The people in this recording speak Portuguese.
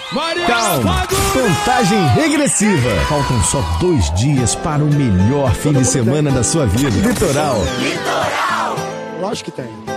Calma, contagem regressiva. Faltam só 2 dias para o melhor fim de semana da sua vida. Litoral. Lógico que tem.